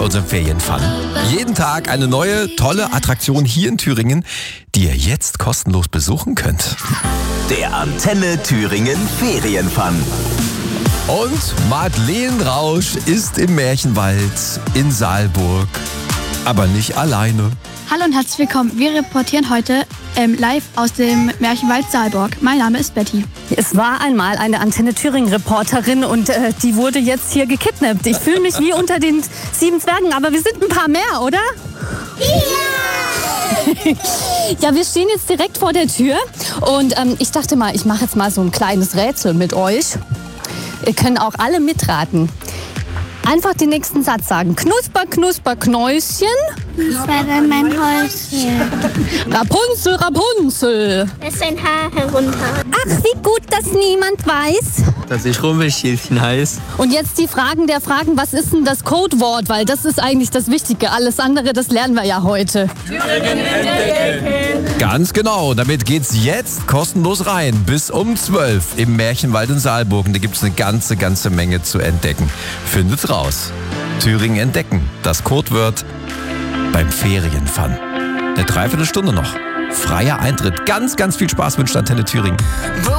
unserem Ferienfun. Jeden Tag eine neue, tolle Attraktion hier in Thüringen, die ihr jetzt kostenlos besuchen könnt. Der Antenne Thüringen Ferienfun. Und Madeleine Rausch ist im Märchenwald in Saalburg, aber nicht alleine. Hallo und herzlich willkommen. Wir reportieren heute live aus dem Märchenwald Saalburg. Mein Name ist Betty. Es war einmal eine Antenne Thüringen-Reporterin und die wurde jetzt hier gekidnappt. Ich fühle mich wie unter den 7 Zwergen, aber wir sind ein paar mehr, oder? Ja! Ja, wir stehen jetzt direkt vor der Tür und ich dachte mal, ich mache jetzt mal so ein kleines Rätsel mit euch. Ihr könnt auch alle mitraten. Einfach den nächsten Satz sagen. Knusper, knusper, Knäuschen. Das war dann mein Häuschen. Rapunzel, Rapunzel. Es ist ein Haar herunter. Ach, wie gut, dass niemand weiß. Dass ich Rumpelstilzchen heiß. Und jetzt die Fragen der Fragen. Was ist denn das Codewort? Weil das ist eigentlich das Wichtige. Alles andere, das lernen wir ja heute. Ganz genau, damit geht's jetzt kostenlos rein. Bis um 12 im Märchenwald in Saalburg. Und da gibt's eine ganze Menge zu entdecken. Findet raus. Thüringen entdecken. Das Codewort beim Ferienfun. Eine Dreiviertelstunde noch. Freier Eintritt. Ganz viel Spaß mit Antenne Thüringen.